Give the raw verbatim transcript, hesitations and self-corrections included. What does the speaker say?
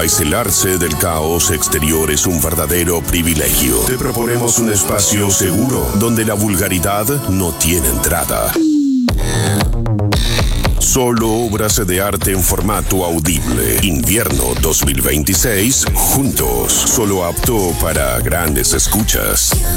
Aislarse del caos exterior es un verdadero privilegio. Te proponemos un espacio seguro donde la vulgaridad no tiene entrada. Solo obras de arte en formato audible. Invierno dos mil veintiséis, juntos. Solo apto para grandes escuchas.